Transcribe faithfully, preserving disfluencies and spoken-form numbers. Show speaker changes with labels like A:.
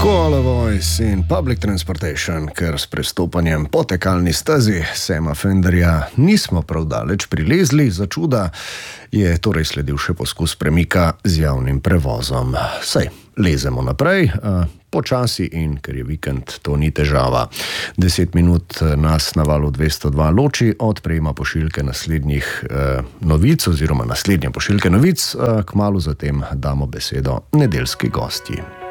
A: Koala Voice in Public Transportation, ker s prestopanjem po tekalni stezi Sama Fenderja nismo prav daleč prilezli, za čuda je torej sledil še poskus premika z javnim prevozom. Saj, lezemo naprej, počasi in ker je vikend, to ni težava. Deset minut nas na valu dvesto dva loči od prejema pošiljke naslednjih eh, novic oziroma naslednje pošiljke novic, eh, kmalu zatem damo besedo nedeljski gostji.